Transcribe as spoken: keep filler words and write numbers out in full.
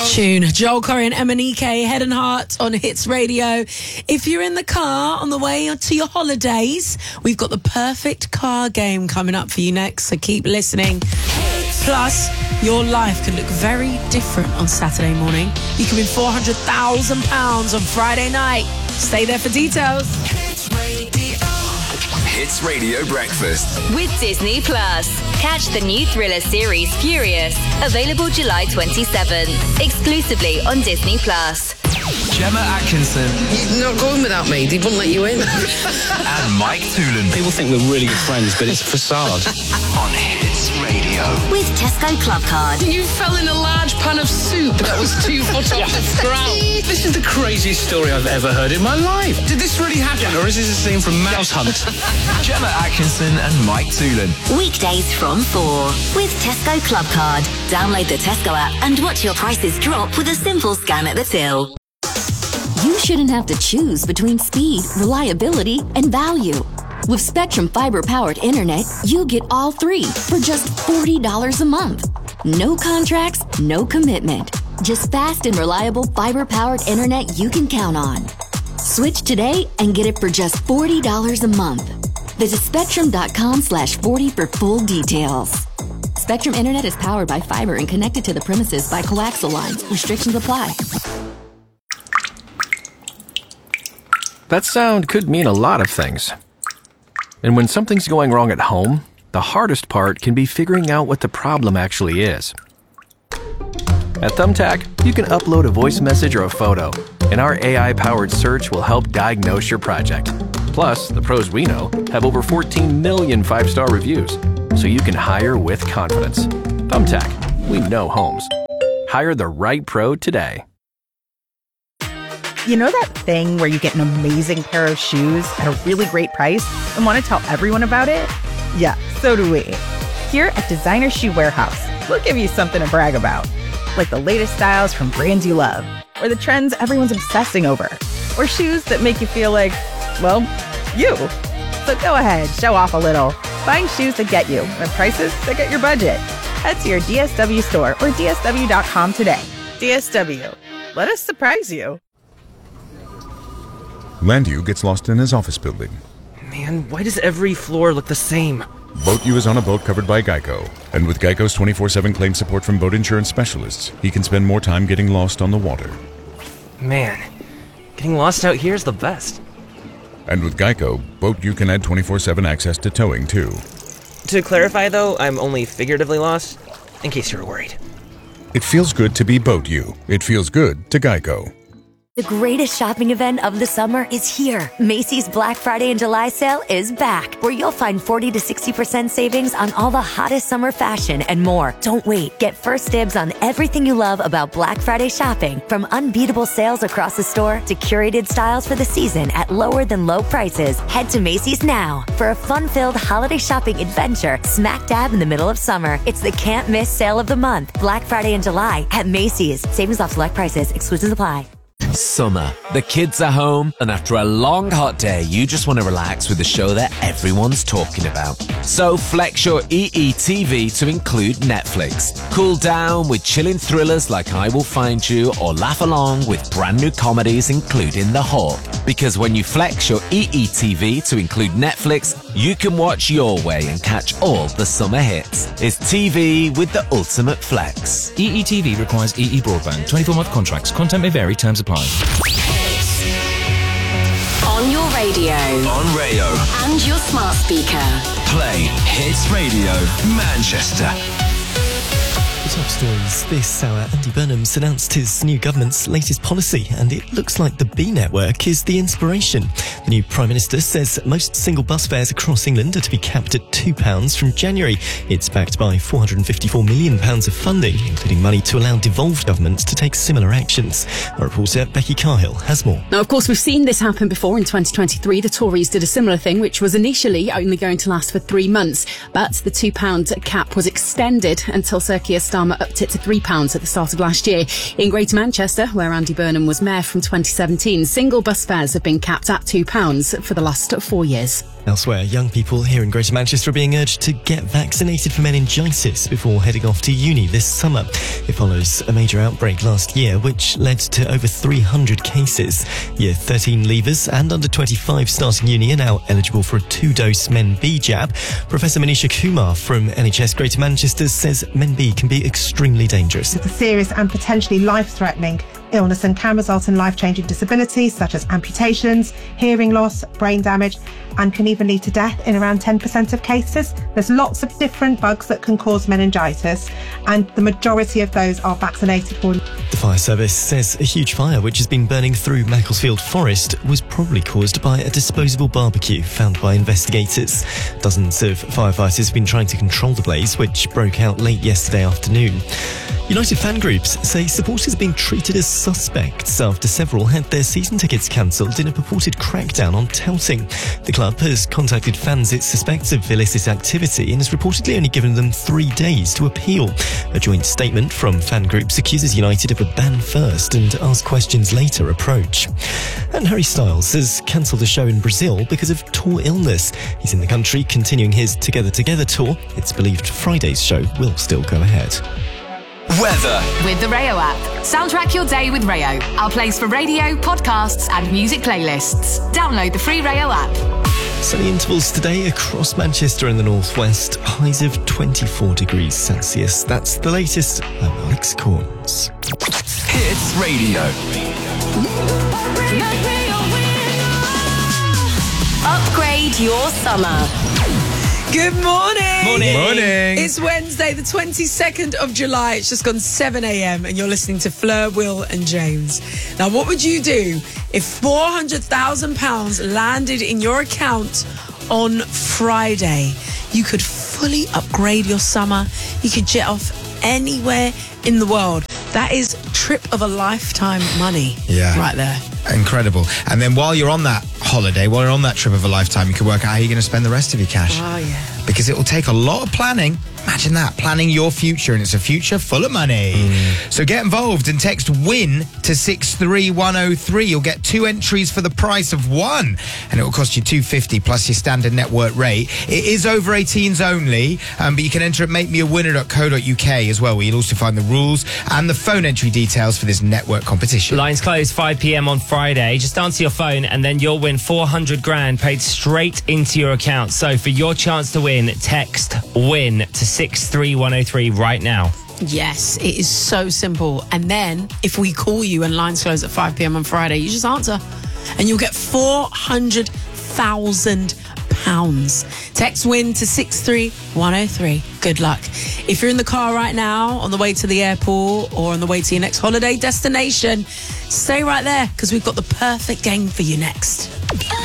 Tune. Joel Corey and Emanike, Head and Heart on Hits Radio. If you're in the car on the way to your holidays, we've got the perfect car game coming up for you next, so keep listening. Plus, your life could look very different on Saturday morning. You could win four hundred thousand pounds on Friday night. Stay there for details. Hits Radio Breakfast with Disney Plus. Catch the new thriller series Furious, available July twenty-seventh, exclusively on Disney Plus. Gemma Atkinson. You're not going without me. They wouldn't let you in. And Mike Toolan. People think we're really good friends, but it's a facade. On Hits Radio. With Tesco Club Card. You fell in a large pan of soup that was two foot off the ground. This is the craziest story I've ever heard in my life. Did this really happen, or is this a scene from Mouse Hunt? Gemma Atkinson and Mike Toolan. Weekdays from four. With Tesco Club Card. Download the Tesco app and watch your prices drop with a simple scan at the till. You shouldn't have to choose between speed, reliability, and value. With Spectrum Fiber-powered internet, you get all three for just forty dollars a month. No contracts, no commitment. Just fast and reliable fiber-powered internet you can count on. Switch today and get it for just forty dollars a month. Visit spectrum.com slash 40 for full details. Spectrum Internet is powered by fiber and connected to the premises by coaxial lines. Restrictions apply. That sound could mean a lot of things. And when something's going wrong at home, the hardest part can be figuring out what the problem actually is. At Thumbtack, you can upload a voice message or a photo, and our A I-powered search will help diagnose your project. Plus, the pros we know have over fourteen million five-star reviews, so you can hire with confidence. Thumbtack, we know homes. Hire the right pro today. You know that thing where you get an amazing pair of shoes at a really great price and want to tell everyone about it? Yeah, so do we. Here at Designer Shoe Warehouse, we'll give you something to brag about. Like the latest styles from brands you love, or the trends everyone's obsessing over, or shoes that make you feel like, well, you. So go ahead, show off a little. Find shoes that get you at prices that get your budget. Head to your D S W store or D S W dot com today. D S W. Let us surprise you. Landu gets lost in his office building. Man, why does every floor look the same? BoatU is on a boat covered by Geico. And with Geico's twenty-four seven claim support from boat insurance specialists, he can spend more time getting lost on the water. Man, getting lost out here is the best. And with Geico, BoatU can add twenty-four seven access to towing, too. To clarify, though, I'm only figuratively lost, in case you were worried. It feels good to be BoatU. It feels good to Geico. The greatest shopping event of the summer is here. Macy's Black Friday and July sale is back, where you'll find forty to sixty percent savings on all the hottest summer fashion and more. Don't wait. Get first dibs on everything you love about Black Friday shopping, from unbeatable sales across the store to curated styles for the season at lower than low prices. Head to Macy's now for a fun-filled holiday shopping adventure smack dab in the middle of summer. It's the can't miss sale of the month. Black Friday and July at Macy's. Savings off select prices. Exclusions apply. Summer. The kids are home, and after a long hot day, you just want to relax with a show that everyone's talking about. So flex your E E T V to include Netflix. Cool down with chilling thrillers like I Will Find You, or laugh along with brand new comedies including The Hawk. Because when you flex your E E T V to include Netflix, you can watch your way and catch all the summer hits. It's T V with the ultimate flex. E E T V requires E E broadband. twenty-four month contracts. Content may vary. Terms apply. On your radio. On Rayo. And your smart speaker. Play Hits Radio Manchester. Top stories this hour. Andy Burnham's announced his new government's latest policy, and it looks like the B network is the inspiration. The new Prime Minister says most single bus fares across England are to be capped at two pounds from January. It's backed by four hundred fifty-four million pounds of funding, including money to allow devolved governments to take similar actions. Our reporter Becky Cahill has more. Now, of course, we've seen this happen before. In twenty twenty-three, the Tories did a similar thing, which was initially only going to last for three months. But the two pound cap was extended until Sir Keir Starmer upped it to three pounds at the start of last year. In Greater Manchester, where Andy Burnham was mayor from twenty seventeen, single bus fares have been capped at two pounds for the last four years. Elsewhere, young people here in Greater Manchester are being urged to get vaccinated for meningitis before heading off to uni this summer. It follows a major outbreak last year, which led to over three hundred cases. Year thirteen leavers and under twenty-five starting uni are now eligible for a two-dose Men-B jab. Professor Manisha Kumar from N H S Greater Manchester says Men-B can be extremely dangerous. It's a serious and potentially life-threatening illness and can result in life-changing disabilities such as amputations, hearing loss, brain damage, and can even lead to death in around ten percent of cases. There's lots of different bugs that can cause meningitis, and the majority of those are vaccinated for. The fire service says a huge fire which has been burning through Macclesfield Forest was probably caused by a disposable barbecue found by investigators. Dozens of firefighters have been trying to control the blaze, which broke out late yesterday afternoon. United fan groups say supporters are being treated as suspects after several had their season tickets cancelled in a purported crackdown on touting. The club has contacted fans it suspects of illicit activity and has reportedly only given them three days to appeal. A joint statement from fan groups accuses United of a ban first and ask questions later approach. And Harry Styles has cancelled a show in Brazil because of tour illness. He's in the country continuing his Together Together tour. It's believed Friday's show will still go ahead. Weather. With the Rayo app. Soundtrack your day with Rayo. Our place for radio, podcasts and music playlists. Download the free Rayo app. Sunny intervals today across Manchester and the northwest. Highs of twenty-four degrees Celsius. That's the latest. I'm Alex Corns. Hits Radio. Upgrade your summer. Good morning. Morning. Morning. It's Wednesday, the twenty-second of July. It's just gone seven a.m. and you're listening to Fleur, Will and James. Now, what would you do if four hundred thousand pounds landed in your account on Friday? You could fully upgrade your summer. You could jet off anywhere in the world. That is trip of a lifetime money. Yeah. Right there. Incredible. And then while you're on that holiday, while you're on that trip of a lifetime, you can work out how you're going to spend the rest of your cash. Oh, yeah. Because it will take a lot of planning. Imagine that, planning your future, and it's a future full of money. Mm. So get involved and text WIN to six three one oh three. You'll get two entries for the price of one, and it will cost you two hundred fifty pounds plus your standard network rate. It is over eighteens only, um, but you can enter at make me a winner dot co dot uk as well, where you'll also find the rules and the phone entry details for this network competition. Lines close five p.m. on Friday. Just answer your phone and then you'll win four hundred grand paid straight into your account. So for your chance to win, text WIN to six three one oh three right now. Yes, it is so simple. And then if we call you and lines close at five p.m. on Friday, you just answer and you'll get four hundred thousand pounds. Text WIN to six three one oh three. Good luck. If you're in the car right now on the way to the airport or on the way to your next holiday destination, stay right there because we've got the perfect game for you next.